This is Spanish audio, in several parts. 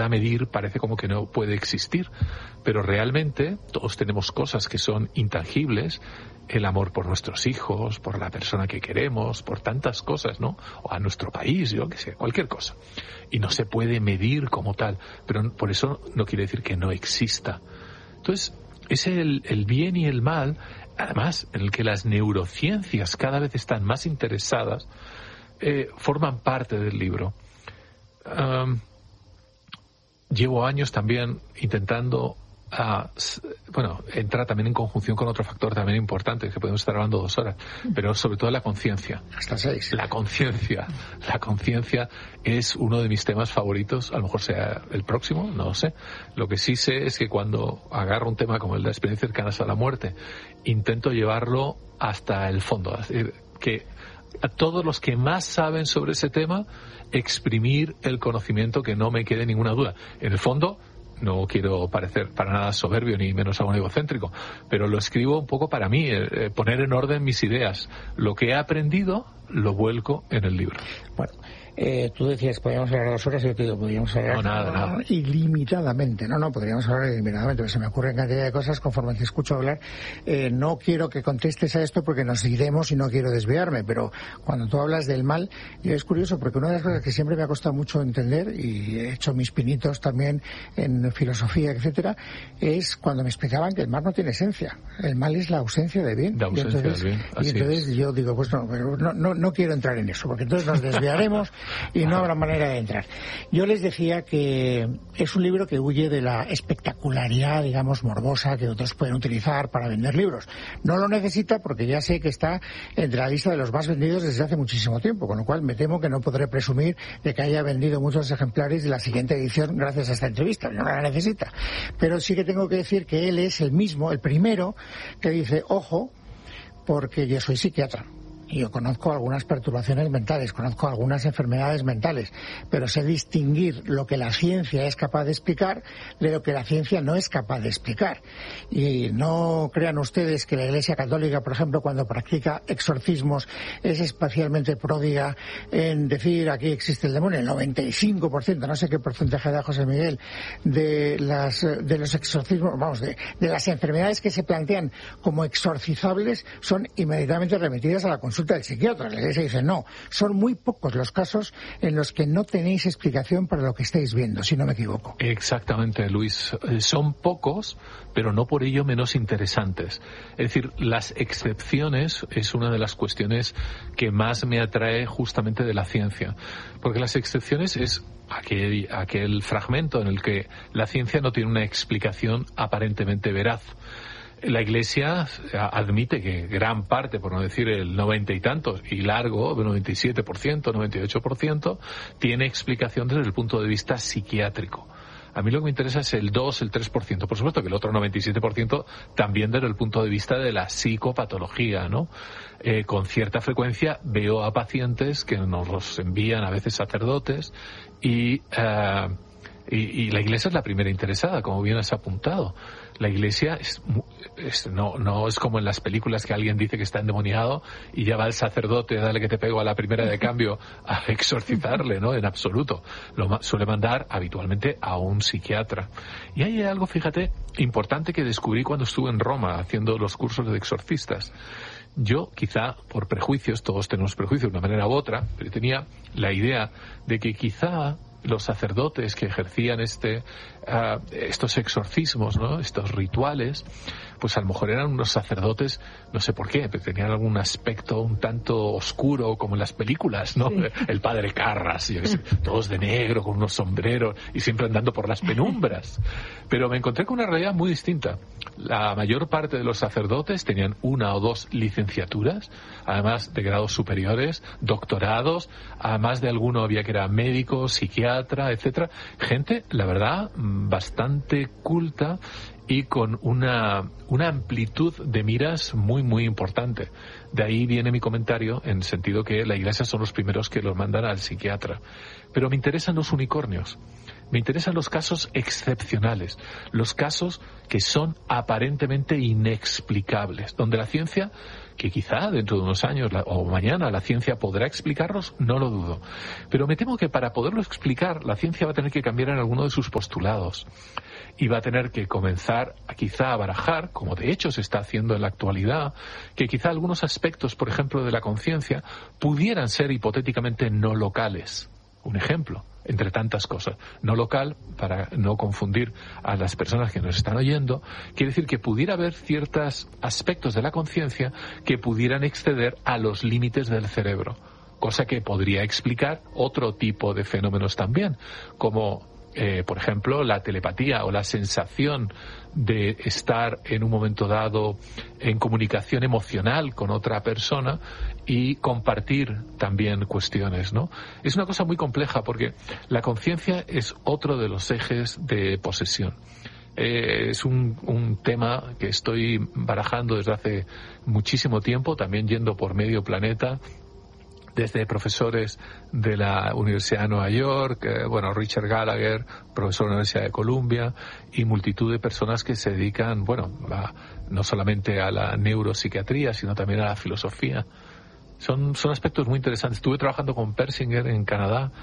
a medir parece como que no puede existir, pero realmente todos tenemos cosas que son intangibles, el amor por nuestros hijos, por la persona que queremos, por tantas cosas, ¿no? O a nuestro país, yo qué sé, cualquier cosa. Y no se puede medir como tal, pero por eso no quiere decir que no exista. Entonces, es el bien y el mal, además, en el que las neurociencias cada vez están más interesadas, forman parte del libro. Llevo años también intentando entrar también en conjunción con otro factor también importante, que podemos estar hablando 2 horas, pero sobre todo la conciencia. Hasta 6. La conciencia es uno de mis temas favoritos, a lo mejor sea el próximo, no lo sé. Lo que sí sé es que cuando agarro un tema como el de experiencias cercanas a la muerte, intento llevarlo hasta el fondo, es decir, que a todos los que más saben sobre ese tema, exprimir el conocimiento, que no me quede ninguna duda. En el fondo, no quiero parecer para nada soberbio ni menos aún egocéntrico, pero lo escribo un poco para mí, poner en orden mis ideas. Lo que he aprendido lo vuelco en el libro. Bueno, tú decías que podíamos hablar 2 horas y yo te digo, podríamos hablar nada. Ilimitadamente. No, podríamos hablar ilimitadamente, porque se me ocurren cantidad de cosas conforme te escucho hablar. No quiero que contestes a esto porque nos iremos y no quiero desviarme, pero cuando tú hablas del mal, es curioso porque una de las cosas que siempre me ha costado mucho entender, y he hecho mis pinitos también en filosofía, etcétera, es cuando me explicaban que el mal no tiene esencia. El mal es la ausencia de bien. La ausencia del bien. Y entonces yo digo, pues no quiero entrar en eso, porque entonces nos desviaremos y no habrá manera de entrar. Yo les decía que es un libro que huye de la espectacularidad, digamos, morbosa que otros pueden utilizar para vender libros. No lo necesita porque ya sé que está entre la lista de los más vendidos desde hace muchísimo tiempo, con lo cual me temo que no podré presumir de que haya vendido muchos ejemplares de la siguiente edición gracias a esta entrevista. No la necesita. Pero sí que tengo que decir que él es el mismo, el primero, que dice, ojo, porque yo soy psiquiatra. Yo conozco algunas perturbaciones mentales, conozco algunas enfermedades mentales, pero sé distinguir lo que la ciencia es capaz de explicar de lo que la ciencia no es capaz de explicar. Y no crean ustedes que la Iglesia Católica, por ejemplo, cuando practica exorcismos, es especialmente pródiga en decir aquí existe el demonio. El 95%, no sé qué porcentaje da José Miguel, de los exorcismos, de las enfermedades que se plantean como exorcizables son inmediatamente remitidas a la consulta del psiquiatra. La Iglesia dice no, son muy pocos los casos en los que no tenéis explicación para lo que estáis viendo, si no me equivoco. Exactamente, Luis. Son pocos, pero no por ello menos interesantes. Es decir, las excepciones es una de las cuestiones que más me atrae justamente de la ciencia, porque las excepciones es aquel fragmento en el que la ciencia no tiene una explicación aparentemente veraz. La Iglesia admite que gran parte, por no decir el 90 y tantos, y largo, el 97%, 98%, tiene explicación desde el punto de vista psiquiátrico. A mí lo que me interesa es el 2, el 3%. Por supuesto que el otro 97% también desde el punto de vista de la psicopatología, ¿no? Con cierta frecuencia veo a pacientes que nos los envían a veces sacerdotes y la Iglesia es la primera interesada, como bien has apuntado. La Iglesia no es como en las películas que alguien dice que está endemoniado y ya va el sacerdote, dale que te pego a la primera de cambio, a exorcizarle, ¿no? En absoluto. Lo suele mandar habitualmente a un psiquiatra. Y hay algo, fíjate, importante que descubrí cuando estuve en Roma haciendo los cursos de exorcistas. Yo, quizá por prejuicios, todos tenemos prejuicios de una manera u otra, pero tenía la idea de que quizá los sacerdotes que ejercían estos exorcismos, ¿no? Estos rituales, pues a lo mejor eran unos sacerdotes, no sé por qué, pero tenían algún aspecto un tanto oscuro como en las películas, ¿no? Sí. El padre Carras, yo qué sé, todos de negro, con unos sombreros y siempre andando por las penumbras. Pero me encontré con una realidad muy distinta. La mayor parte de los sacerdotes tenían 1 o 2 licenciaturas, además de grados superiores, doctorados, además de alguno había que era médico, psiquiatra, etcétera. Gente, la verdad, bastante culta y con una amplitud de miras muy, muy importante. De ahí viene mi comentario en el sentido que la Iglesia son los primeros que los mandan al psiquiatra. Pero me interesan los unicornios. Me interesan los casos excepcionales, los casos que son aparentemente inexplicables, donde la ciencia, que quizá dentro de unos años o mañana la ciencia podrá explicarlos, no lo dudo. Pero me temo que para poderlo explicar, la ciencia va a tener que cambiar en alguno de sus postulados. Y va a tener que comenzar quizá a barajar, como de hecho se está haciendo en la actualidad, que quizá algunos aspectos, por ejemplo, de la conciencia, pudieran ser hipotéticamente no locales. Un ejemplo, entre tantas cosas. No local, para no confundir a las personas que nos están oyendo, quiere decir que pudiera haber ciertos aspectos de la conciencia que pudieran exceder a los límites del cerebro, cosa que podría explicar otro tipo de fenómenos también, como por ejemplo, la telepatía o la sensación de estar en un momento dado en comunicación emocional con otra persona y compartir también cuestiones, ¿no? Es una cosa muy compleja porque la conciencia es otro de los ejes de posesión. Es un tema que estoy barajando desde hace muchísimo tiempo, también yendo por medio planeta, desde profesores de la Universidad de Nueva York, Richard Gallagher, profesor de la Universidad de Columbia, y multitud de personas que se dedican, no solamente a la neuropsiquiatría, sino también a la filosofía. Son aspectos muy interesantes. Estuve trabajando con Persinger en Canadá,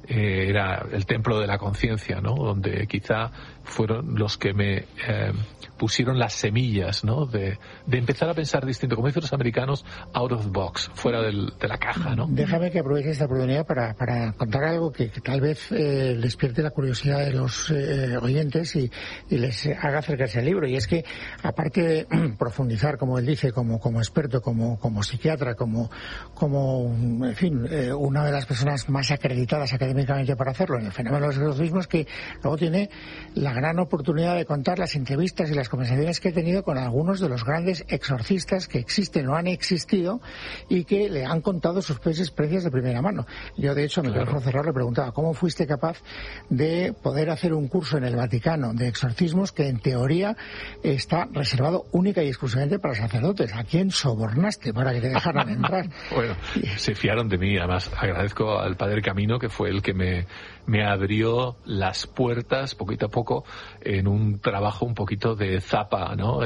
era el templo de la conciencia, ¿no? Donde quizá fueron los que me pusieron las semillas, ¿no? De empezar a pensar distinto, como dicen los americanos, out of the box, fuera de la caja, ¿no? Déjame que aproveche esta oportunidad para contar algo que tal vez despierte la curiosidad de los oyentes y les haga acercarse al libro. Y es que, aparte de profundizar, como él dice, como experto, como psiquiatra, como en fin, una de las personas más acreditadas académicamente para hacerlo en el fenómeno de los exorcismos, que luego tiene la gran oportunidad de contar las entrevistas y las conversaciones que he tenido con algunos de los grandes exorcistas que existen o han existido y que le han contado sus experiencias de primera mano. Yo, de hecho, Miguel Cerrado le preguntaba, ¿cómo fuiste capaz de poder hacer un curso en el Vaticano de exorcismos que en teoría está reservado única y exclusivamente para sacerdotes? ¿A quién sobornaste para que te dejaran entrar? Bueno, se fiaron de mí. Además, agradezco al Padre Camino, que fue el que me abrió las puertas poquito a poco en un trabajo un poquito de zapa, ¿no?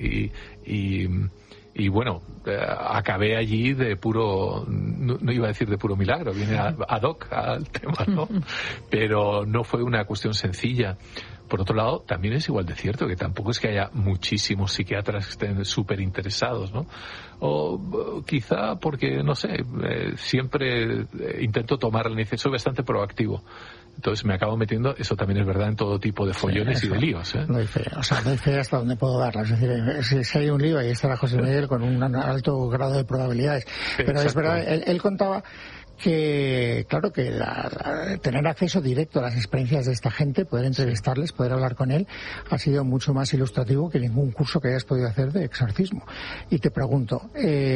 Y bueno, acabé allí de puro, no iba a decir de puro milagro, viene ad hoc al tema, ¿no? Pero no fue una cuestión sencilla. Por otro lado, también es igual de cierto que tampoco es que haya muchísimos psiquiatras que estén súper interesados, ¿no? O quizá porque, no sé, siempre intento tomar la iniciativa, soy bastante proactivo. Entonces me acabo metiendo, eso también es verdad, en todo tipo de follones y de líos, ¿eh? No hay fe, no hay fe hasta donde puedo darla. Es decir, si hay un lío, ahí estará José Miguel con un alto grado de probabilidades. Pero exacto. Es verdad, él contaba que, claro, que tener acceso directo a las experiencias de esta gente, poder entrevistarles, poder hablar con él, ha sido mucho más ilustrativo que ningún curso que hayas podido hacer de exorcismo. Y te pregunto,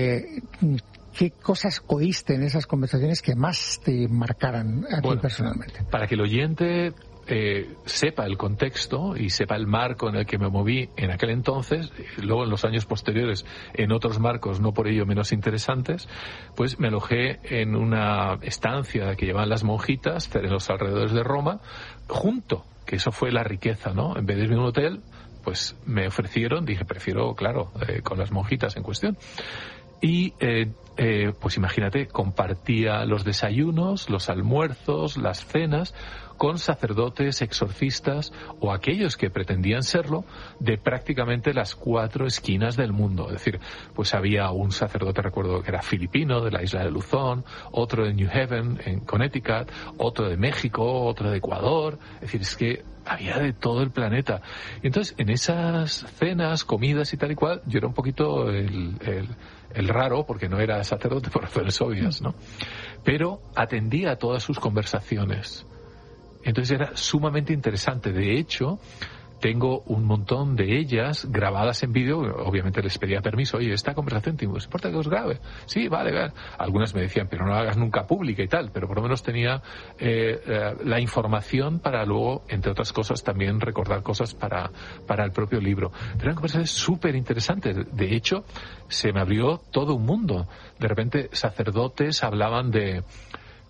¿qué cosas oíste en esas conversaciones que más te marcaran a ti personalmente? Para que el oyente sepa el contexto y sepa el marco en el que me moví en aquel entonces, luego en los años posteriores en otros marcos no por ello menos interesantes, pues me alojé en una estancia que llevaban las monjitas en los alrededores de Roma, que eso fue la riqueza, ¿no? En vez de irme a un hotel, pues me ofrecieron, dije, prefiero, claro, con las monjitas en cuestión. Y pues imagínate, compartía los desayunos, los almuerzos, las cenas con sacerdotes, exorcistas o aquellos que pretendían serlo de prácticamente las 4 esquinas del mundo. Es decir, pues había un sacerdote, recuerdo que era filipino, de la isla de Luzón, otro de New Haven, en Connecticut, otro de México, otro de Ecuador. Es decir, es que había de todo el planeta. Y entonces, en esas cenas, comidas y tal y cual, yo era un poquito el raro, porque no era sacerdote por razones obvias, ¿no? Pero atendía a todas sus conversaciones. Entonces era sumamente interesante. De hecho, tengo un montón de ellas grabadas en vídeo. Obviamente les pedía permiso. Oye, esta conversación, ¿te importa que os grabe? Sí, vale. Algunas me decían, pero no la hagas nunca pública y tal. Pero por lo menos tenía la información para luego, entre otras cosas, también recordar cosas para el propio libro. Pero eran conversaciones súper interesantes. De hecho, se me abrió todo un mundo. De repente, sacerdotes hablaban de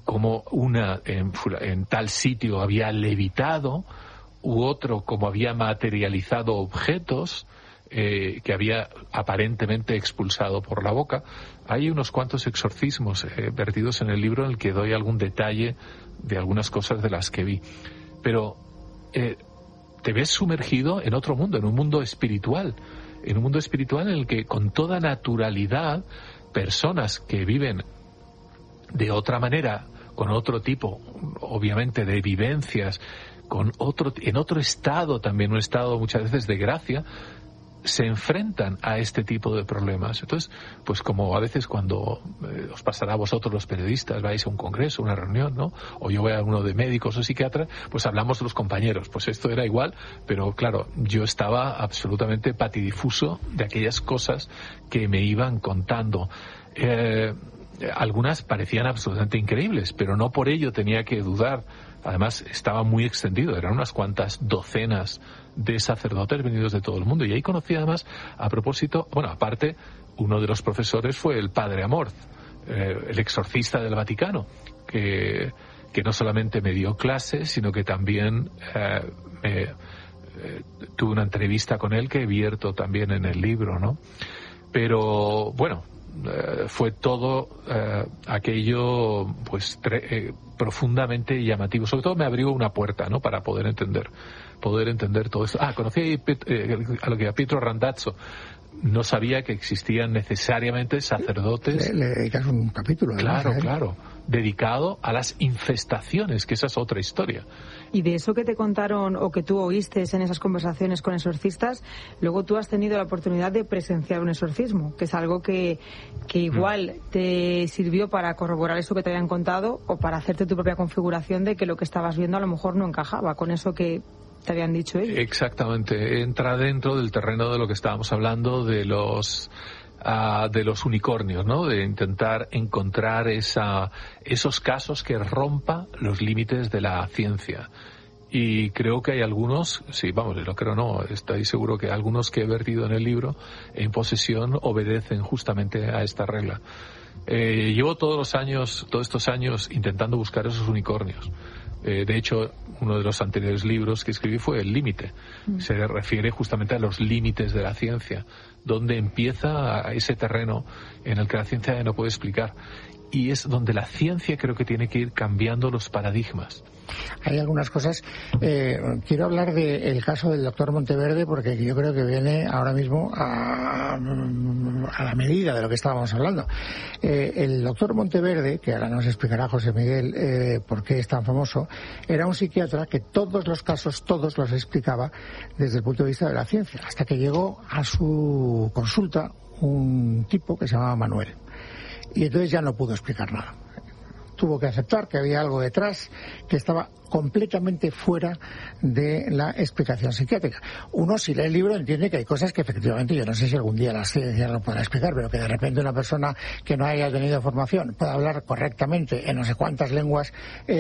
como una en tal sitio había levitado, u otro como había materializado objetos que había aparentemente expulsado por la boca. Hay unos cuantos exorcismos vertidos en el libro en el que doy algún detalle de algunas cosas de las que vi. Pero te ves sumergido en otro mundo, en un mundo espiritual, en el que con toda naturalidad personas que viven de otra manera, con otro tipo, obviamente, de vivencias, en otro estado también, un estado muchas veces de gracia, se enfrentan a este tipo de problemas. Entonces, pues como a veces cuando os pasará a vosotros los periodistas, vais a un congreso, una reunión, ¿no? O yo voy a uno de médicos o psiquiatras, pues hablamos de los compañeros. Pues esto era igual, pero claro, yo estaba absolutamente patidifuso de aquellas cosas que me iban contando. Algunas parecían absolutamente increíbles, pero no por ello tenía que dudar. Además, estaba muy extendido, eran unas cuantas docenas de sacerdotes venidos de todo el mundo. Y ahí conocí además, a propósito, bueno, aparte, uno de los profesores fue el padre Amorth, el exorcista del Vaticano, que no solamente me dio clases, sino que también tuve una entrevista con él que vierto también en el libro, ¿no? Pero, bueno, fue todo aquello pues profundamente llamativo. Sobre todo me abrió una puerta, ¿no?, para poder entender todo esto. Conocí a Pietro Randazzo. No sabía que existían necesariamente sacerdotes. Le dedicas un capítulo. Claro, dedicado a las infestaciones, que esa es otra historia. Y de eso que te contaron o que tú oíste en esas conversaciones con exorcistas, luego tú has tenido la oportunidad de presenciar un exorcismo, que es algo que igual te sirvió para corroborar eso que te habían contado o para hacerte tu propia configuración de que lo que estabas viendo a lo mejor no encajaba con eso que te habían dicho ellos. Exactamente, entra dentro del terreno de lo que estábamos hablando de los unicornios, ¿no? De intentar encontrar esos casos que rompa los límites de la ciencia. Y creo que hay algunos, estoy seguro que algunos que he vertido en el libro en posesión obedecen justamente a esta regla. Llevo todos estos años intentando buscar esos unicornios. De hecho, uno de los anteriores libros que escribí fue El límite. Se refiere justamente a los límites de la ciencia, donde empieza ese terreno en el que la ciencia no puede explicar. Y es donde la ciencia creo que tiene que ir cambiando los paradigmas. Hay algunas cosas. Quiero hablar del caso del doctor Monteverde, porque yo creo que viene ahora mismo a la medida de lo que estábamos hablando. El doctor Monteverde, que ahora nos explicará José Miguel por qué es tan famoso, era un psiquiatra que todos los casos, todos los explicaba desde el punto de vista de la ciencia, hasta que llegó a su consulta un tipo que se llamaba Manuel. Y entonces ya no pudo explicar nada. Tuvo que aceptar que había algo detrás que estaba completamente fuera de la explicación psiquiátrica. Uno, si lee el libro, entiende que hay cosas que efectivamente, yo no sé si algún día la ciencia lo podrá explicar, pero que de repente una persona que no haya tenido formación pueda hablar correctamente en no sé cuántas lenguas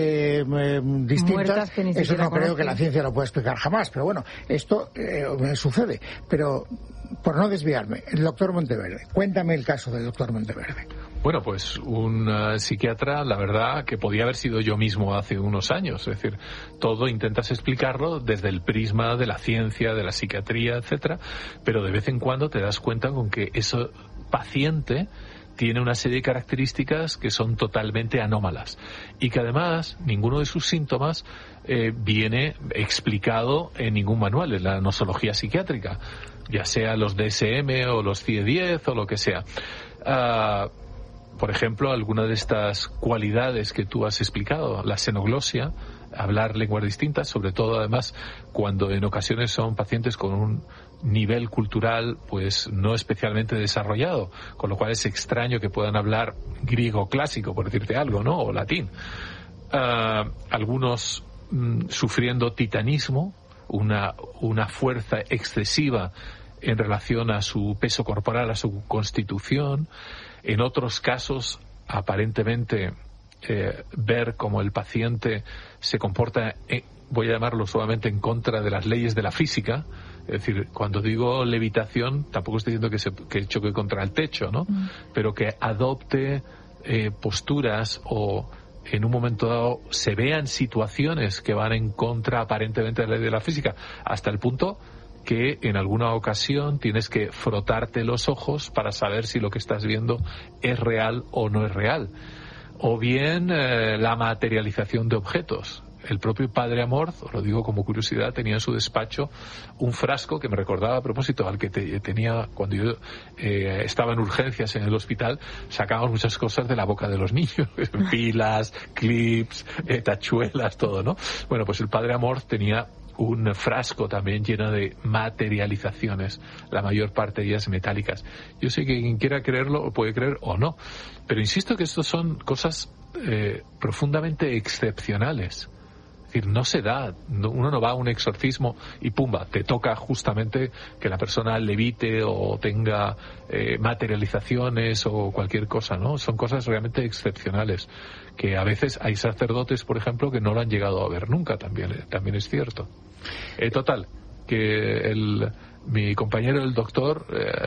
distintas, eso no creo que la ciencia lo pueda explicar jamás. Pero bueno, esto sucede. Pero, por no desviarme, el doctor Monteverde. Cuéntame el caso del doctor Monteverde. Bueno, pues un psiquiatra, la verdad, que podía haber sido yo mismo hace unos años. Es decir, todo intentas explicarlo desde el prisma de la ciencia, de la psiquiatría, etcétera, pero de vez en cuando te das cuenta con que ese paciente tiene una serie de características que son totalmente anómalas y que además ninguno de sus síntomas viene explicado en ningún manual, en la nosología psiquiátrica, ya sea los DSM o los CIE-10 o lo que sea. Por ejemplo, alguna de estas cualidades que tú has explicado, la xenoglosia, hablar lenguas distintas, sobre todo además cuando en ocasiones son pacientes con un nivel cultural pues no especialmente desarrollado, con lo cual es extraño que puedan hablar griego clásico, por decirte algo, ¿no?, o latín. Algunos sufriendo titanismo, una fuerza excesiva en relación a su peso corporal, a su constitución. En otros casos, aparentemente, ver cómo el paciente se comporta, voy a llamarlo suavemente, en contra de las leyes de la física. Es decir, cuando digo levitación, tampoco estoy diciendo que choque contra el techo, ¿no? Pero que adopte posturas o en un momento dado se vean situaciones que van en contra aparentemente de la ley de la física, hasta el punto que en alguna ocasión tienes que frotarte los ojos para saber si lo que estás viendo es real o no es real. O bien la materialización de objetos. El propio padre Amorth, os lo digo como curiosidad, tenía en su despacho un frasco que me recordaba a propósito al que tenía cuando yo estaba en urgencias en el hospital. Sacábamos muchas cosas de la boca de los niños, pilas, clips, tachuelas, todo, ¿no? Bueno, pues el padre Amorth tenía un frasco también lleno de materializaciones, la mayor parte de ellas metálicas. Yo sé que quien quiera creerlo puede creer o no, pero insisto que estos son cosas profundamente excepcionales. Es decir, no se da, uno no va a un exorcismo y pumba, te toca justamente que la persona levite o tenga materializaciones o cualquier cosa, ¿no? Son cosas realmente excepcionales, que a veces hay sacerdotes, por ejemplo, que no lo han llegado a ver nunca, también es cierto. Total, que mi compañero, el doctor,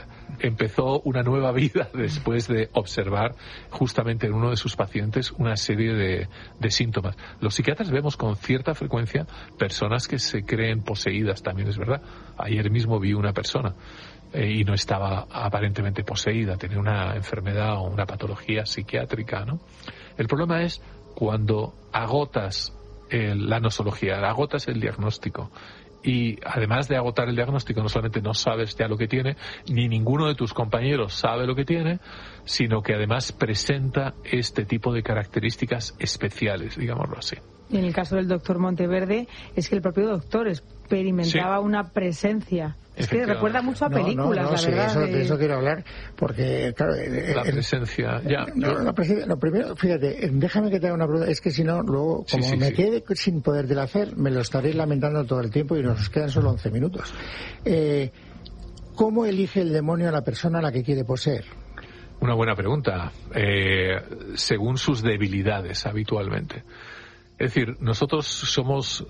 empezó una nueva vida después de observar justamente en uno de sus pacientes una serie de síntomas. Los psiquiatras vemos con cierta frecuencia personas que se creen poseídas, también es verdad. Ayer mismo vi una persona y no estaba aparentemente poseída, tenía una enfermedad o una patología psiquiátrica, ¿no? El problema es cuando agotas la nosología, agotas el diagnóstico. Y además de agotar el diagnóstico, no solamente no sabes ya lo que tiene, ni ninguno de tus compañeros sabe lo que tiene, sino que además presenta este tipo de características especiales, digámoslo así. Y en el caso del doctor Monteverde, es que el propio doctor experimentaba una presencia. Es que recuerda mucho a películas, la verdad. De eso quiero hablar, porque, claro... La presencia, ya. Lo primero, fíjate, déjame que te haga una pregunta, es que si no, luego, como me quede sin podértela hacer, me lo estaréis lamentando todo el tiempo y nos quedan solo 11 minutos. ¿Cómo elige el demonio a la persona a la que quiere poseer? Una buena pregunta. Según sus debilidades, habitualmente. Es decir, nosotros somos...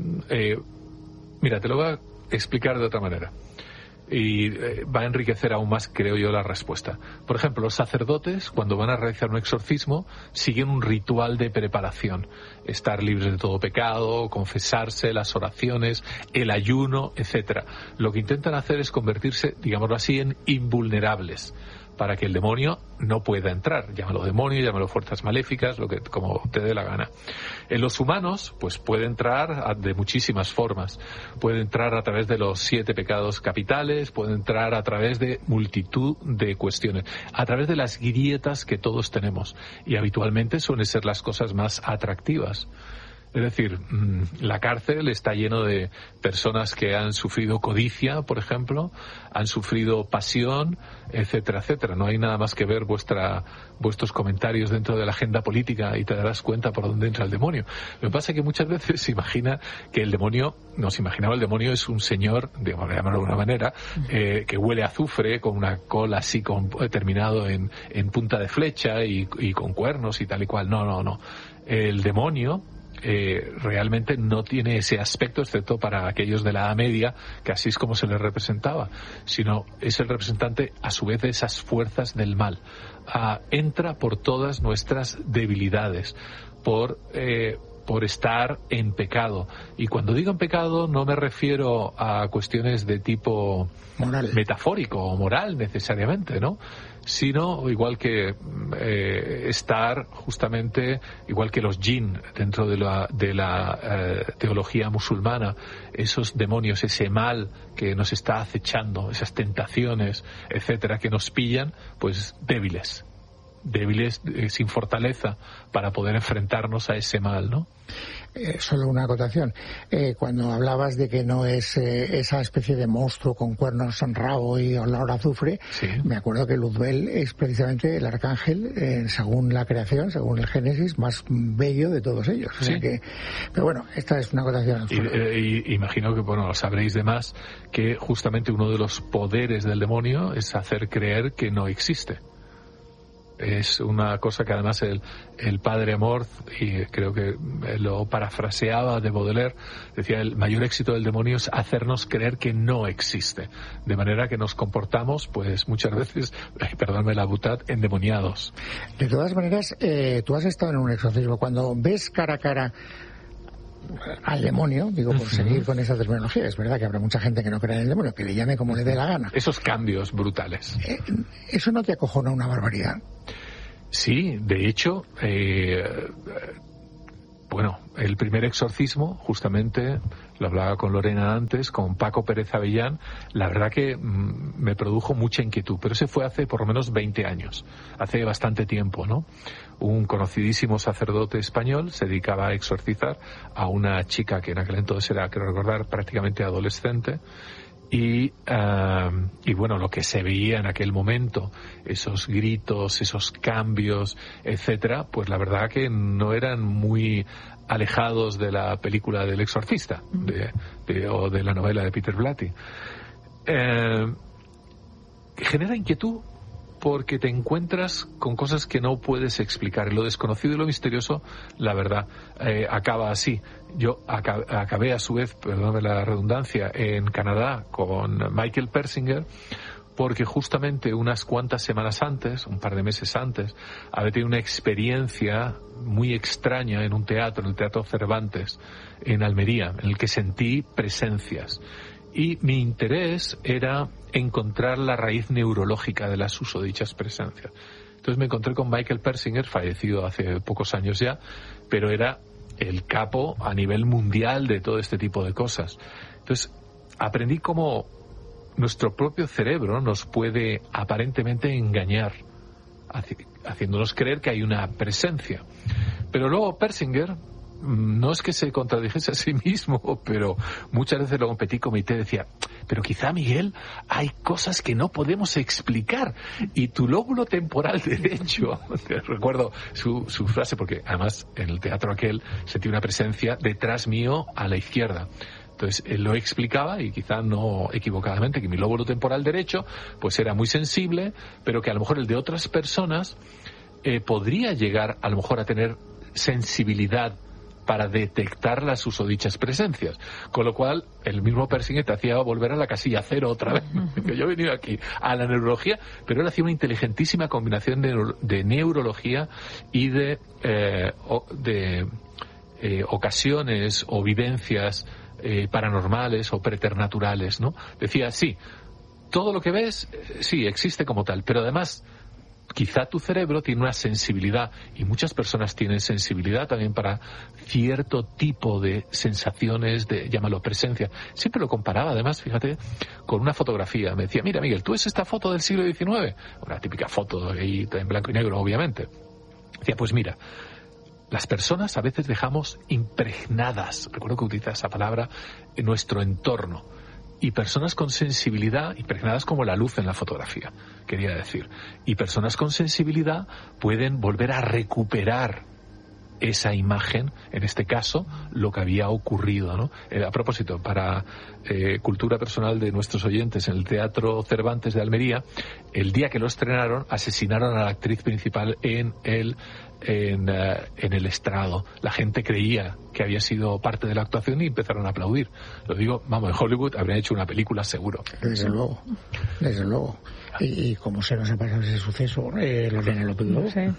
mira, te lo voy a explicar de otra manera. Y va a enriquecer aún más, creo yo, la respuesta. Por ejemplo, los sacerdotes, cuando van a realizar un exorcismo, siguen un ritual de preparación. Estar libres de todo pecado, confesarse, las oraciones, el ayuno, etcétera. Lo que intentan hacer es convertirse, digámoslo así, en invulnerables, para que el demonio no pueda entrar. Llámalo demonio, llámalo fuerzas maléficas, como te dé la gana. En los humanos, pues puede entrar de muchísimas formas. Puede entrar a través de los 7 pecados capitales, puede entrar a través de multitud de cuestiones, a través de las grietas que todos tenemos. Y habitualmente suelen ser las cosas más atractivas. Es decir, la cárcel está lleno de personas que han sufrido codicia, por ejemplo, han sufrido pasión, etcétera, etcétera. No hay nada más que ver vuestros comentarios dentro de la agenda política y te darás cuenta por dónde entra el demonio. Lo que pasa es que muchas veces se imagina que el demonio, nos imaginaba el demonio es un señor, digamos, llamarlo de alguna manera, que huele a azufre, con una cola así terminado en punta de flecha y con cuernos y tal y cual. No. El demonio realmente no tiene ese aspecto, excepto para aquellos de la Edad Media, que así es como se les representaba, sino es el representante a su vez de esas fuerzas del mal. Entra por todas nuestras debilidades, por estar en pecado. Y cuando digo en pecado no me refiero a cuestiones de tipo moral, metafórico o moral necesariamente, ¿no? Sino igual que estar justamente igual que los jinn dentro de la teología musulmana, esos demonios, ese mal que nos está acechando, esas tentaciones, etcétera, que nos pillan, pues débiles, sin fortaleza para poder enfrentarnos a ese mal, ¿no? Solo una acotación. Cuando hablabas de que no es esa especie de monstruo con cuernos en rabo y olor a azufre, sí. Me acuerdo que Luzbel es precisamente el arcángel, según la creación, según el Génesis, más bello de todos ellos. O sea que, pero bueno, esta es una acotación. Y imagino que, bueno, sabréis de más que justamente uno de los poderes del demonio es hacer creer que no existe. Es una cosa que además el padre Amorth, y creo que lo parafraseaba de Baudelaire, decía: el mayor éxito del demonio es hacernos creer que no existe, de manera que nos comportamos pues muchas veces, perdóname la butad, endemoniados. De todas maneras, tú has estado en un exorcismo. Cuando ves cara a cara al demonio, digo, por seguir con esa terminología, es verdad que habrá mucha gente que no cree en el demonio, que le llame como le dé la gana. Esos cambios brutales. ¿Eso no te acojona una barbaridad? Sí, de hecho, bueno, el primer exorcismo, justamente, lo hablaba con Lorena antes, con Paco Pérez Avellán, la verdad que me produjo mucha inquietud, pero ese fue hace por lo menos 20 años, hace bastante tiempo, ¿no? Un conocidísimo sacerdote español se dedicaba a exorcizar a una chica que en aquel entonces era, creo recordar, prácticamente adolescente. Y bueno, lo que se veía en aquel momento, esos gritos, esos cambios, etcétera, pues la verdad que no eran muy alejados de la película del Exorcista o de la novela de Peter Blatty. Genera inquietud porque te encuentras con cosas que no puedes explicar. Lo desconocido y lo misterioso, la verdad, acaba así. Yo acabé a su vez, perdóname la redundancia, en Canadá con Michael Persinger, porque justamente unas cuantas semanas antes, un par de meses antes, había tenido una experiencia muy extraña en un teatro, en el Teatro Cervantes, en Almería, en el que sentí presencias. Y mi interés era encontrar la raíz neurológica de las susodichas presencias. Entonces me encontré con Michael Persinger, fallecido hace pocos años ya, pero era el capo a nivel mundial de todo este tipo de cosas. Entonces aprendí cómo nuestro propio cerebro nos puede aparentemente engañar, haciéndonos creer que hay una presencia. Pero luego Persinger, no es que se contradijese a sí mismo, pero muchas veces lo competí comité, decía: pero quizá, Miguel, hay cosas que no podemos explicar, y tu lóbulo temporal derecho, recuerdo su frase, porque además en el teatro aquel sentí una presencia detrás mío a la izquierda. Entonces él lo explicaba, y quizá no equivocadamente, que mi lóbulo temporal derecho pues era muy sensible, pero que a lo mejor el de otras personas podría llegar a lo mejor a tener sensibilidad para detectar las susodichas presencias. Con lo cual, el mismo Persinger te hacía volver a la casilla cero otra vez. Que yo he venido aquí a la neurología, pero él hacía una inteligentísima combinación de neurología y de ocasiones o vivencias paranormales o preternatuales, ¿no? Decía: sí, todo lo que ves, sí, existe como tal, pero además quizá tu cerebro tiene una sensibilidad, y muchas personas tienen sensibilidad también para cierto tipo de sensaciones, llámalo presencia. Siempre lo comparaba, además, fíjate, con una fotografía. Me decía: mira, Miguel, ¿tú ves esta foto del siglo XIX? Una típica foto ahí en blanco y negro, obviamente. Decía: pues mira, las personas a veces dejamos impregnadas, recuerdo que utiliza esa palabra, en nuestro entorno. Y personas con sensibilidad, impregnadas como la luz en la fotografía, quería decir. Y personas con sensibilidad pueden volver a recuperar esa imagen, en este caso, lo que había ocurrido, ¿no? A propósito, para cultura personal de nuestros oyentes, en el Teatro Cervantes de Almería, el día que lo estrenaron, asesinaron a la actriz principal en el estrado. La gente creía que había sido parte de la actuación y empezaron a aplaudir. Lo digo, vamos, en Hollywood habrían hecho una película seguro. Desde luego, desde luego. Y como se nos ha pasado ese suceso, Lorena lo pidió. No sé.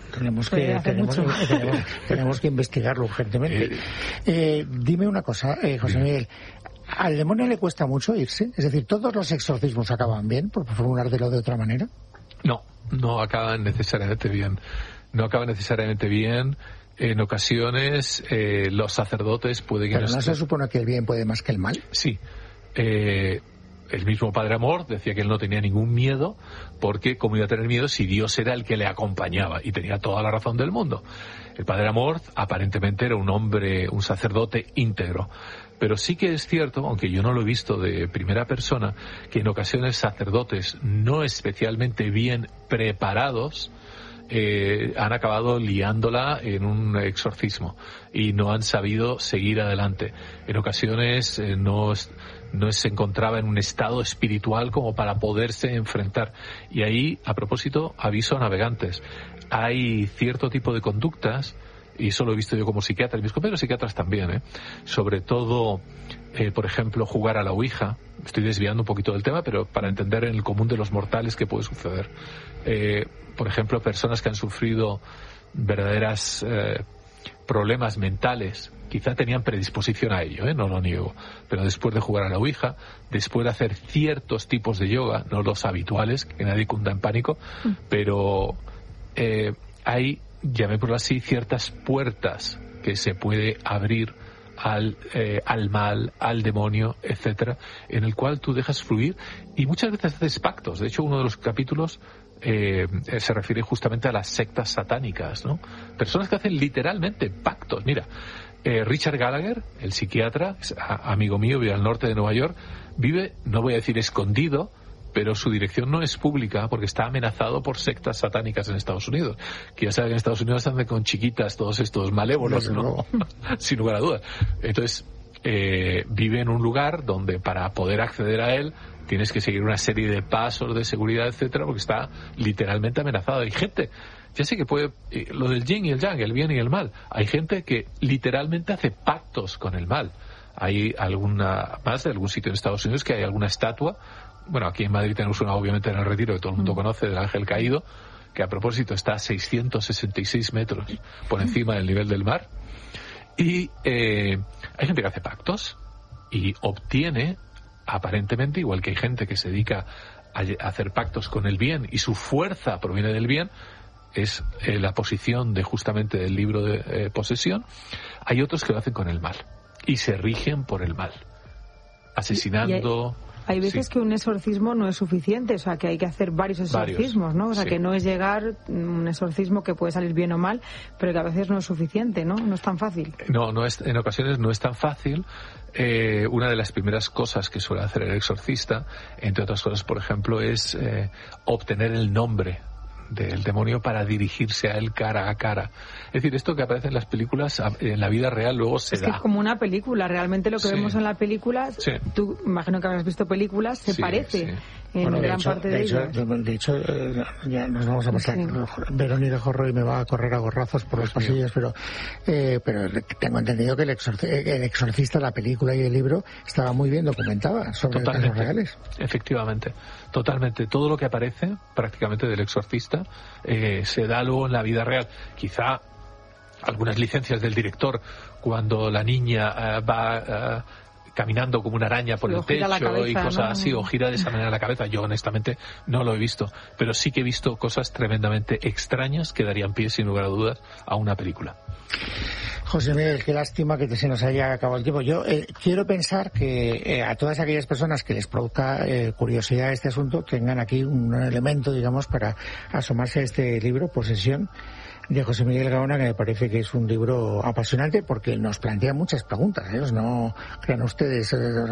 Tenemos que investigarlo urgentemente. Dime una cosa, José Miguel. ¿Al demonio le cuesta mucho irse? Es decir, ¿todos los exorcismos acaban bien, por formulártelo de otra manera? No acaban necesariamente bien. No acaba necesariamente bien. En ocasiones los sacerdotes pueden... ¿Pero no se supone que el bien puede más que el mal? Sí. El mismo Padre Amorth decía que él no tenía ningún miedo, porque cómo iba a tener miedo si Dios era el que le acompañaba, y tenía toda la razón del mundo. El Padre Amorth aparentemente era un hombre, un sacerdote íntegro. Pero sí que es cierto, aunque yo no lo he visto de primera persona, que en ocasiones sacerdotes no especialmente bien preparados han acabado liándola en un exorcismo y no han sabido seguir adelante. En ocasiones no se encontraba en un estado espiritual como para poderse enfrentar. Y ahí, a propósito, aviso a navegantes. Hay cierto tipo de conductas, y eso lo he visto yo como psiquiatra, y mis compañeros psiquiatras también, sobre todo, por ejemplo, jugar a la Ouija. Estoy desviando un poquito del tema, pero para entender en el común de los mortales qué puede suceder. Por ejemplo, personas que han sufrido verdaderas problemas mentales, quizá tenían predisposición a ello, no lo niego, pero después de jugar a la Ouija, después de hacer ciertos tipos de yoga, no los habituales, que nadie cunda en pánico, pero hay, llamémoslo así, ciertas puertas que se puede abrir al mal, al demonio, etcétera, en el cual tú dejas fluir y muchas veces haces pactos. De hecho, uno de los capítulos se refiere justamente a las sectas satánicas, ¿no? Personas que hacen literalmente pactos. Mira, Richard Gallagher, el psiquiatra, amigo mío, vive al norte de Nueva York, vive, no voy a decir escondido, pero su dirección no es pública porque está amenazado por sectas satánicas en Estados Unidos. Que ya saben que en Estados Unidos andan con chiquitas todos estos malévolos, ¿no? Sin lugar a dudas. Entonces, vive en un lugar donde para poder acceder a él tienes que seguir una serie de pasos de seguridad, etcétera, porque está literalmente amenazado. Hay gente, ya sé que puede, lo del yin y el yang, el bien y el mal, hay gente que literalmente hace pactos con el mal. Hay más de algún sitio en Estados Unidos que hay alguna estatua. Bueno, aquí en Madrid tenemos una, obviamente, en el Retiro, que todo el mundo conoce, del Ángel Caído, que a propósito está a 666 metros por encima del nivel del mar. Y hay gente que hace pactos y obtiene, aparentemente, igual que hay gente que se dedica a hacer pactos con el bien y su fuerza proviene del bien, es la posición de justamente del libro de posesión, hay otros que lo hacen con el mal y se rigen por el mal, asesinando... Hay veces que un exorcismo no es suficiente, o sea, que hay que hacer varios exorcismos, ¿no? O sea, que no es llegar un exorcismo que puede salir bien o mal, pero que a veces no es suficiente, ¿no? No es tan fácil. En ocasiones no es tan fácil. Una de las primeras cosas que suele hacer el exorcista, entre otras cosas, por ejemplo, es obtener el nombre del demonio para dirigirse a él cara a cara. Es decir, esto que aparece en las películas, en la vida real luego se da. Es que es como una película, realmente lo que vemos en la película, tú imagino que habrás visto películas, se parece en gran parte de ellas. De hecho, ya nos vamos a pasar. Verónica Jorroy me va a correr a gorrazos por los pasillos, pero tengo entendido que el exorcista, la película y el libro estaba muy bien documentada sobre casos reales. Efectivamente, totalmente. Todo lo que aparece prácticamente del exorcista se da luego en la vida real. Quizá algunas licencias del director cuando la niña va caminando como una araña por el techo cabeza, y cosas así, o gira de esa manera la cabeza. Yo honestamente no lo he visto, pero sí que he visto cosas tremendamente extrañas que darían pie sin lugar a dudas a una película. José Miguel, qué lástima que se nos haya acabado el tiempo. Yo quiero pensar que a todas aquellas personas que les produzca curiosidad este asunto tengan aquí un elemento, digamos, para asomarse a este libro, Posesión, de José Miguel Gaona, que me parece que es un libro apasionante porque nos plantea muchas preguntas. No crean ustedes,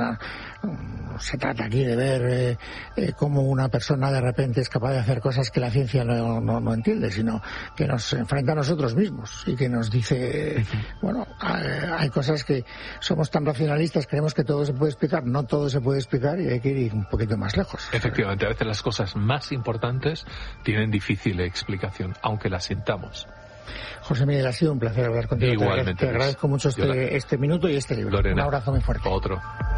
no se trata aquí de ver cómo una persona de repente es capaz de hacer cosas que la ciencia no entiende, sino que nos enfrenta a nosotros mismos y que nos dice, bueno, hay cosas que somos tan racionalistas, creemos que todo se puede explicar, no todo se puede explicar y hay que ir un poquito más lejos. Efectivamente, a veces las cosas más importantes tienen difícil explicación, aunque las sintamos. José Miguel, ha sido un placer hablar contigo. Igualmente. Te agradezco mucho este minuto y este libro. Lorena, un abrazo muy fuerte. Otro.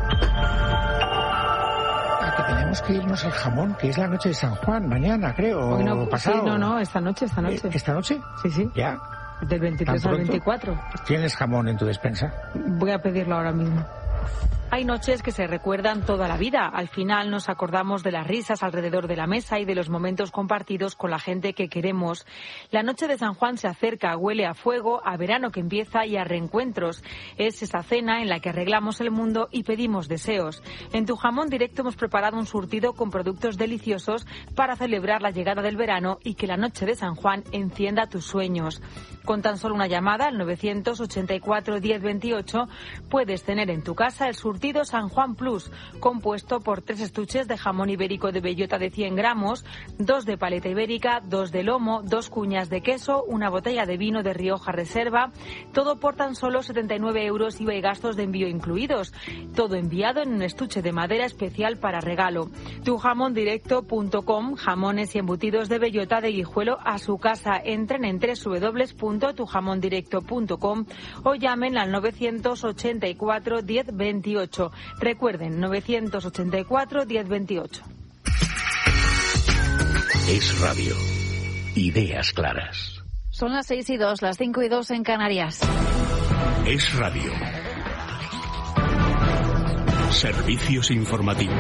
Que tenemos que irnos al jamón, que es la noche de San Juan, mañana, creo, no, pasado. Sí, no, esta noche. ¿Esta noche? Sí. Ya. Del 23 al 24. ¿Tienes jamón en tu despensa? Voy a pedirlo ahora mismo. Hay noches que se recuerdan toda la vida. Al final nos acordamos de las risas alrededor de la mesa y de los momentos compartidos con la gente que queremos. La noche de San Juan se acerca, huele a fuego, a verano que empieza y a reencuentros. Es esa cena en la que arreglamos el mundo y pedimos deseos. En Tu Jamón Directo hemos preparado un surtido con productos deliciosos para celebrar la llegada del verano y que la noche de San Juan encienda tus sueños. Con tan solo una llamada al 984 1028 puedes tener en tu casa el surtido San Juan Plus, compuesto por 3 estuches de jamón ibérico de bellota de 100 gramos, 2 de paleta ibérica, 2 de lomo, 2 cuñas de queso, una botella de vino de Rioja Reserva, todo por tan solo 79 euros IVA y gastos de envío incluidos. Todo enviado en un estuche de madera especial para regalo. Tujamondirecto.com, jamones y embutidos de bellota de Guijuelo a su casa. Entren en www.tujamondirecto.com o llamen al 984 1028. Recuerden, 984 1028. Es Radio. Ideas claras. Son las 6:02, las 5:02 en Canarias. Es Radio. Servicios informativos.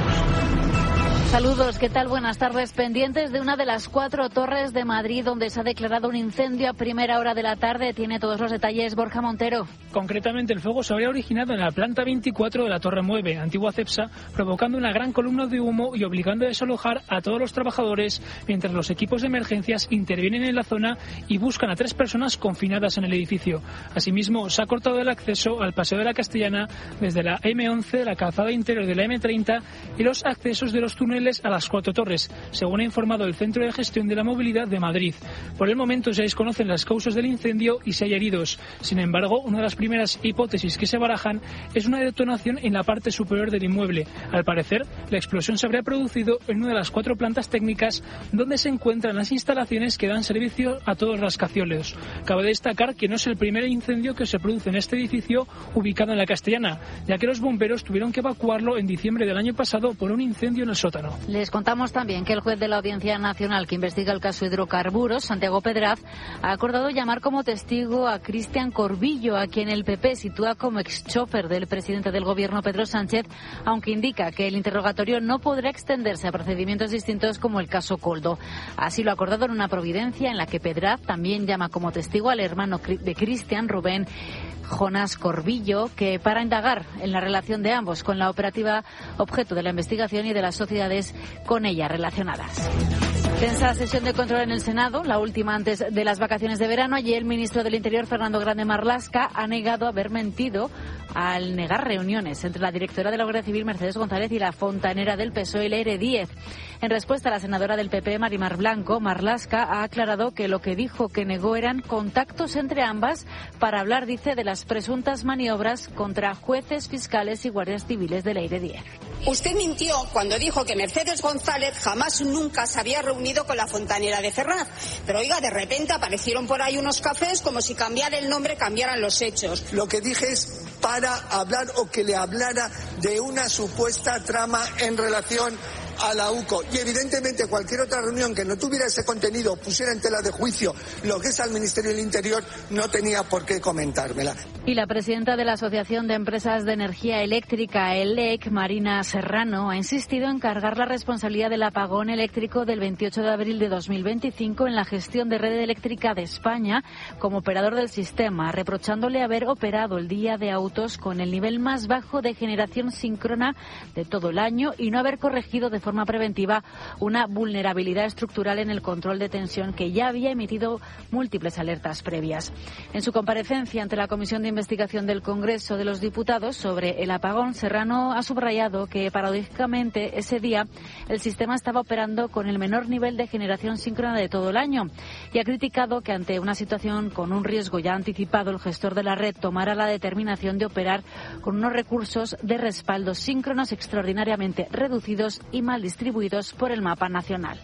Saludos, ¿qué tal? Buenas tardes. Pendientes de una de las 4 torres de Madrid donde se ha declarado un incendio a primera hora de la tarde. Tiene todos los detalles Borja Montero. Concretamente, el fuego se habría originado en la planta 24 de la Torre 9, antigua Cepsa, provocando una gran columna de humo y obligando a desalojar a todos los trabajadores, mientras los equipos de emergencias intervienen en la zona y buscan a 3 personas confinadas en el edificio. Asimismo, se ha cortado el acceso al Paseo de la Castellana desde la M11, la calzada interior de la M30 y los accesos de los túneles a las 4 torres, según ha informado el Centro de Gestión de la Movilidad de Madrid. Por el momento se desconocen las causas del incendio y si hay heridos. Sin embargo, una de las primeras hipótesis que se barajan es una detonación en la parte superior del inmueble. Al parecer, la explosión se habría producido en una de las 4 plantas técnicas donde se encuentran las instalaciones que dan servicio a todos los rascacielos. Cabe destacar que no es el primer incendio que se produce en este edificio ubicado en la Castellana, ya que los bomberos tuvieron que evacuarlo en diciembre del año pasado por un incendio en el sótano. Les contamos también que el juez de la Audiencia Nacional que investiga el caso Hidrocarburos, Santiago Pedraz, ha acordado llamar como testigo a Cristian Corbillo, a quien el PP sitúa como ex-chofer del presidente del Gobierno, Pedro Sánchez, aunque indica que el interrogatorio no podrá extenderse a procedimientos distintos como el caso Koldo. Así lo ha acordado en una providencia en la que Pedraz también llama como testigo al hermano de Cristian, Rubén Jonás Corbillo, que para indagar en la relación de ambos con la operativa objeto de la investigación y de las sociedades con ella relacionadas. Tensa sesión de control en el Senado, la última antes de las vacaciones de verano. Allí el ministro del Interior, Fernando Grande Marlaska, ha negado haber mentido al negar reuniones entre la directora de la Guardia Civil, Mercedes González, y la fontanera del PSOE, Leire Díez. En respuesta a la senadora del PP, Marimar Blanco, Marlaska ha aclarado que lo que dijo que negó eran contactos entre ambas para hablar, dice, de las presuntas maniobras contra jueces, fiscales y guardias civiles de Leire Díez. Usted mintió cuando dijo que Mercedes González jamás nunca se había reunido con la fontanera de Ferraz. Pero oiga, de repente aparecieron por ahí unos cafés como si cambiar el nombre cambiaran los hechos. Lo que dije es para hablar o que le hablara de una supuesta trama en relación a la UCO. Y evidentemente cualquier otra reunión que no tuviera ese contenido, pusiera en tela de juicio lo que es al Ministerio del Interior, no tenía por qué comentármela. Y la presidenta de la Asociación de Empresas de Energía Eléctrica, ELEC, Marina Serrano, ha insistido en cargar la responsabilidad del apagón eléctrico del 28 de abril de 2025 en la gestión de red eléctrica de España como operador del sistema, reprochándole haber operado el día de autos con el nivel más bajo de generación síncrona de todo el año y no haber corregido de forma preventiva una vulnerabilidad estructural en el control de tensión que ya había emitido múltiples alertas previas. En su comparecencia ante la Comisión de Investigación del Congreso de los Diputados sobre el apagón, Serrano ha subrayado que paradójicamente ese día el sistema estaba operando con el menor nivel de generación síncrona de todo el año y ha criticado que ante una situación con un riesgo ya anticipado el gestor de la red tomara la determinación de operar con unos recursos de respaldo síncronos extraordinariamente reducidos y mal distribuidos por el mapa nacional.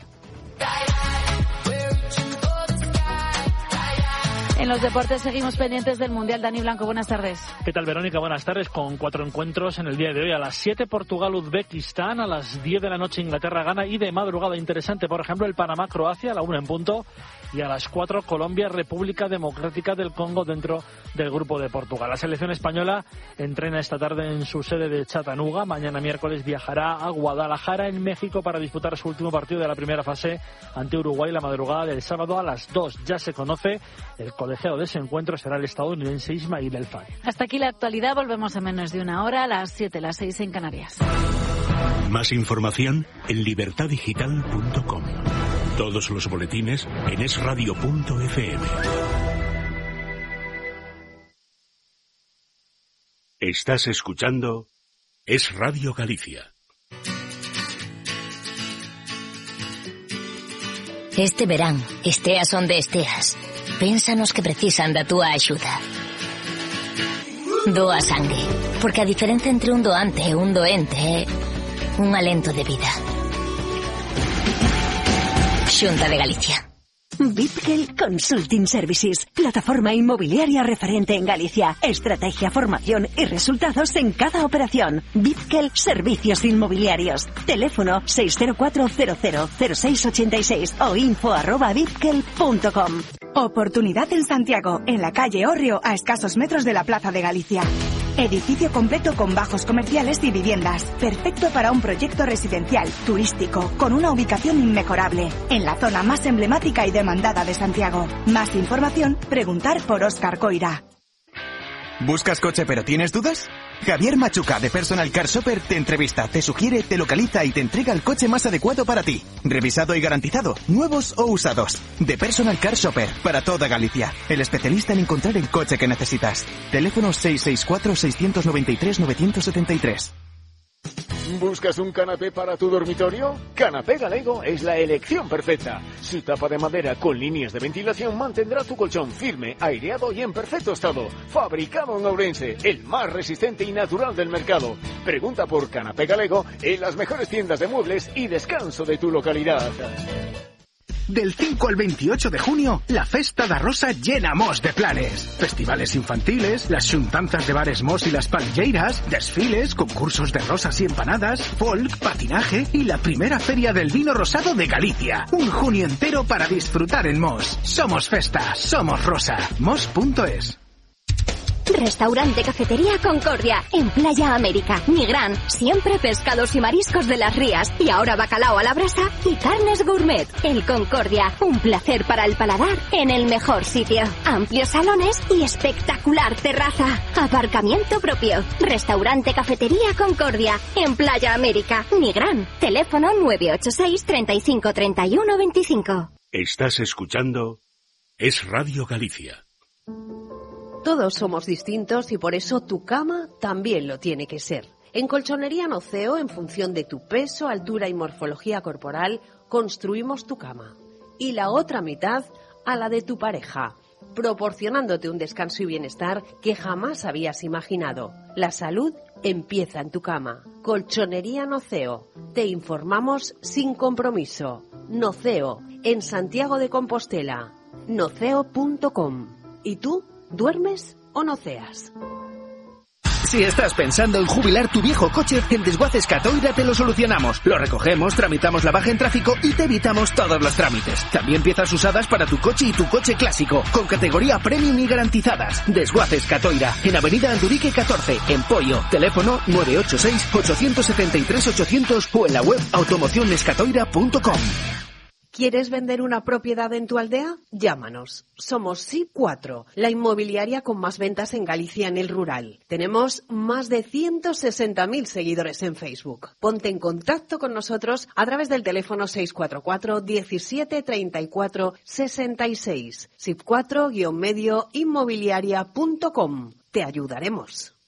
En los deportes seguimos pendientes del Mundial. Dani Blanco, buenas tardes. ¿Qué tal, Verónica? Buenas tardes. Con 4 encuentros en el día de hoy. A las 7 Portugal-Uzbekistán, a las 10 de la noche Inglaterra-Ghana y de madrugada interesante, por ejemplo, el Panamá-Croacia a la 1 en punto y a las 4 Colombia-República Democrática del Congo dentro del grupo de Portugal. La selección española entrena esta tarde en su sede de Chattanooga. Mañana miércoles viajará a Guadalajara, en México, para disputar su último partido de la primera fase ante Uruguay la madrugada del sábado a las 2. Ya se conoce el colegiado de ese encuentro, será el estadounidense Ismail El Fari. Hasta aquí la actualidad, volvemos en menos de una hora, a las 7, las 6 en Canarias. Más información en libertadigital.com. Todos los boletines en esradio.fm. Estás escuchando Es Radio Galicia. Este verán, esteas onde esteas, pénsanos que precisan da túa axuda. Doa sangue, porque a diferencia entre un doante e un doente é un alento de vida. Xunta de Galicia. Vipkel Consulting Services, plataforma inmobiliaria referente en Galicia. Estrategia, formación y resultados en cada operación. Vipkel Servicios Inmobiliarios. Teléfono 604-000686 o info@vipkel.com. Oportunidad en Santiago, en la calle Orrio, a escasos metros de la Plaza de Galicia. Edificio completo con bajos comerciales y viviendas. Perfecto para un proyecto residencial, turístico, con una ubicación inmejorable. En la zona más emblemática y demandada de Santiago. Más información, preguntar por Óscar Coira. ¿Buscas coche pero tienes dudas? Javier Machuca de Personal Car Shopper te entrevista, te sugiere, te localiza y te entrega el coche más adecuado para ti. Revisado y garantizado, nuevos o usados. De Personal Car Shopper, para toda Galicia. El especialista en encontrar el coche que necesitas. Teléfono 664-693-973. ¿Buscas un canapé para tu dormitorio? Canapé Galego es la elección perfecta. Su tapa de madera con líneas de ventilación mantendrá tu colchón firme, aireado y en perfecto estado. Fabricado en Ourense, el más resistente y natural del mercado. Pregunta por Canapé Galego en las mejores tiendas de muebles y descanso de tu localidad. Del 5 al 28 de junio, la Festa da Rosa llena Mos de planes. Festivales infantiles, las xuntanzas de bares Mos y las palilleiras, desfiles, concursos de rosas y empanadas, folk, patinaje y la primera feria del vino rosado de Galicia. Un junio entero para disfrutar en Mos. Somos Festa, somos Rosa. Mos.es. Restaurante Cafetería Concordia, en Playa América. Nigrán, siempre pescados y mariscos de las rías. Y ahora bacalao a la brasa y carnes gourmet. El Concordia, un placer para el paladar en el mejor sitio. Amplios salones y espectacular terraza. Aparcamiento propio. Restaurante Cafetería Concordia, en Playa América. Nigrán, teléfono 986 35 31 25. Estás escuchando Es Radio Galicia. Todos somos distintos y por eso tu cama también lo tiene que ser. En Colchonería Noceo, en función de tu peso, altura y morfología corporal, construimos tu cama. Y la otra mitad a la de tu pareja, proporcionándote un descanso y bienestar que jamás habías imaginado. La salud empieza en tu cama. Colchonería Noceo. Te informamos sin compromiso. Noceo, en Santiago de Compostela. Noceo.com. ¿Y tú? ¿Duermes o noceas? Si estás pensando en jubilar tu viejo coche, en Desguaces Catoira te lo solucionamos. Lo recogemos, tramitamos la baja en tráfico y te evitamos todos los trámites. También piezas usadas para tu coche y tu coche clásico, con categoría premium y garantizadas. Desguaces Catoira, en Avenida Andurique 14, en Poio. Teléfono 986-873-800 o en la web automocionescatoira.com. ¿Quieres vender una propiedad en tu aldea? Llámanos. Somos Sí4, la inmobiliaria con más ventas en Galicia en el rural. Tenemos más de 160.000 seguidores en Facebook. Ponte en contacto con nosotros a través del teléfono 644 17 34 66. SIP4-inmobiliaria.com. Te ayudaremos.